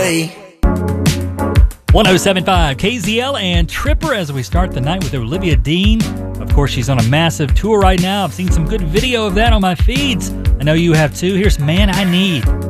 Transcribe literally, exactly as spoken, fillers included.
way. one oh seven point five K Z L and Tripper as we start the night with Olivia Dean. Of course, she's on a massive tour right now. I've seen some good video of that on my feeds. I know you have too. Here's Man I Need.